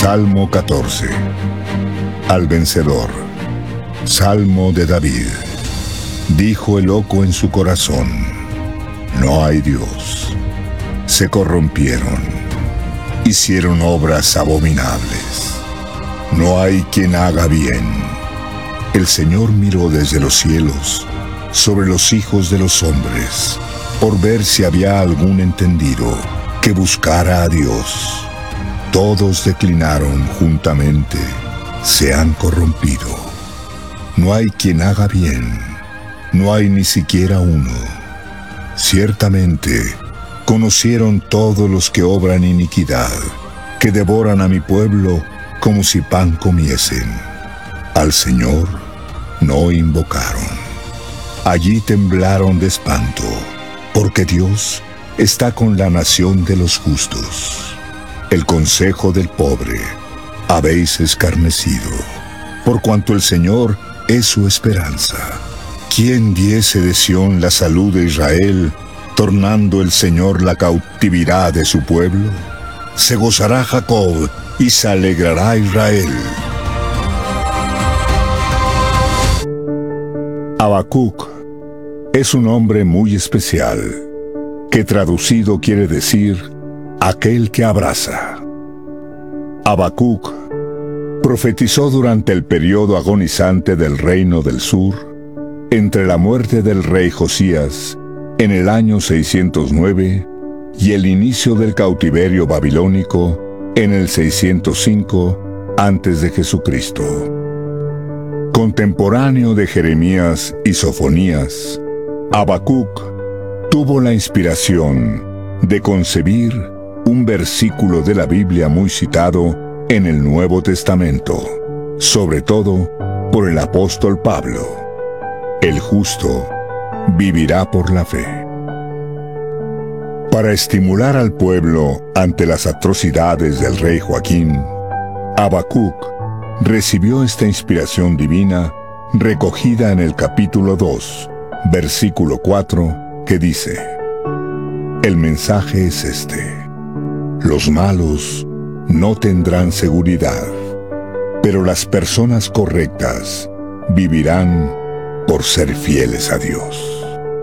Salmo 14. Al vencedor. Salmo de David. Dijo el loco en su corazón: no hay Dios. Se corrompieron, hicieron obras abominables. No hay quien haga bien. El Señor miró desde los cielos sobre los hijos de los hombres, por ver si había algún entendido que buscara a Dios. Todos declinaron juntamente, se han corrompido. No hay quien haga bien, no hay ni siquiera uno. Ciertamente, conocieron todos los que obran iniquidad, que devoran a mi pueblo como si pan comiesen. Al Señor no invocaron. Allí temblaron de espanto, porque Dios está con la nación de los justos. El consejo del pobre habéis escarnecido, por cuanto el Señor es su esperanza. ¿Quién diese de Sión la salud de Israel, tornando el Señor la cautividad de su pueblo? Se gozará Jacob y se alegrará Israel. Habacuc es un hombre muy especial, que traducido quiere decir aquel que abraza. Habacuc profetizó durante el periodo agonizante del reino del sur, entre la muerte del rey Josías en el año 609 y el inicio del cautiverio babilónico en el 605 antes de Jesucristo. Contemporáneo de Jeremías y Sofonías, Habacuc tuvo la inspiración de concebir un versículo de la Biblia muy citado en el Nuevo Testamento, sobre todo por el apóstol Pablo: el justo vivirá por la fe. Para estimular al pueblo ante las atrocidades del rey Joaquín, Habacuc recibió esta inspiración divina recogida en el capítulo 2, versículo 4, que dice: el mensaje es este: los malos no tendrán seguridad, pero las personas correctas vivirán por ser fieles a Dios.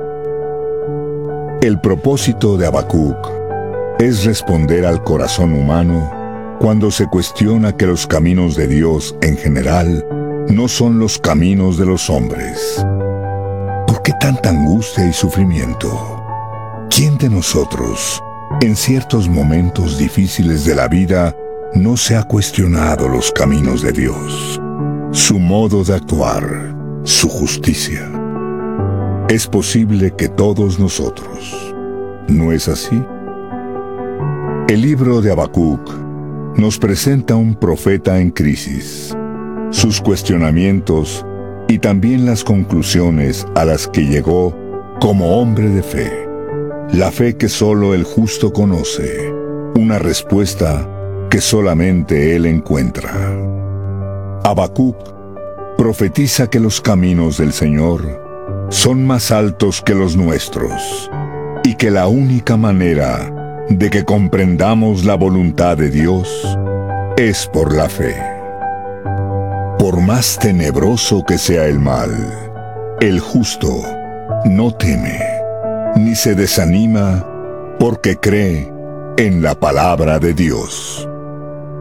El propósito de Habacuc es responder al corazón humano cuando se cuestiona que los caminos de Dios en general no son los caminos de los hombres. ¿Por qué tanta angustia y sufrimiento? ¿Quién de nosotros, en ciertos momentos difíciles de la vida, no se ha cuestionado los caminos de Dios, su modo de actuar, su justicia? Es posible que todos nosotros. ¿No es así? El libro de Habacuc nos presenta un profeta en crisis, sus cuestionamientos y también las conclusiones a las que llegó como hombre de fe. La fe que solo el justo conoce, una respuesta que solamente él encuentra. Habacuc profetiza que los caminos del Señor son más altos que los nuestros, y que la única manera de que comprendamos la voluntad de Dios es por la fe. Por más tenebroso que sea el mal, el justo no teme, ni se desanima, porque cree en la palabra de Dios.